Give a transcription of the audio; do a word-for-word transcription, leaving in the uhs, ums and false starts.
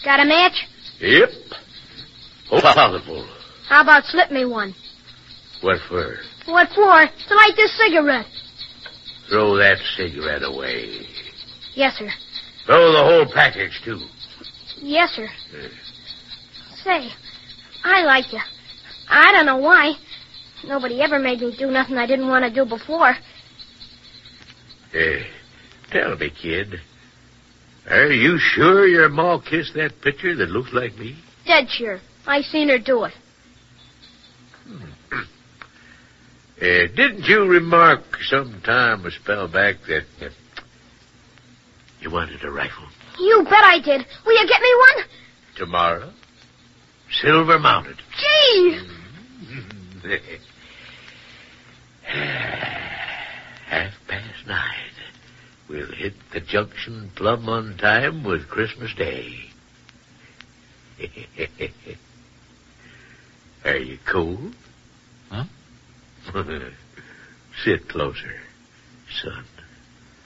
Got a match? Yep. Oh, powerful. How about slip me one? What for? What for? To light this cigarette. Throw that cigarette away. Yes, sir. Throw the whole package, too. Yes, sir. Uh, Say, I like you. I don't know why. Nobody ever made me do nothing I didn't want to do before. uh, tell me, kid. Are you sure your ma kissed that picture that looks like me? Dead sure. I seen her do it. Uh, didn't you remark some time a spell back that uh, you wanted a rifle? You bet I did. Will you get me one? Tomorrow? Silver mounted. Gee! Half past nine. We'll hit the junction plumb on time with Christmas Day. Are you cold? Huh? Sit closer, son.